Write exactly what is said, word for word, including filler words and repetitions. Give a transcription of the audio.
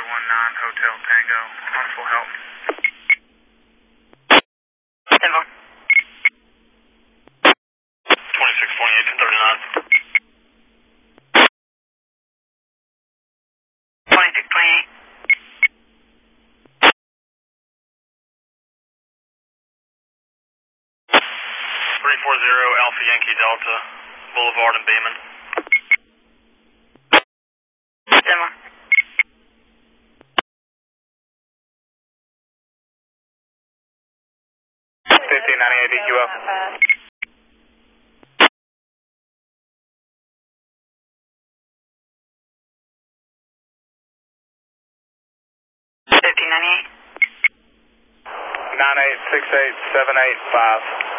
Charlie one nine, Hotel Tango, on full help. Denver. twenty-six twenty-eight, ten thirty-nine. twenty-six twenty-eight. three forty Alpha Yankee Delta, Boulevard and Beeman. Denver. fifteen ninety-eight D Q F. fifteen ninety-eight. nine eight six eight seven eight five.